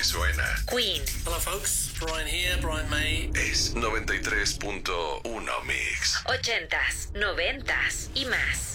suena. Queen. Hello folks, Brian here, Brian May. Es 93.1 Mix. 80s, 90s y más.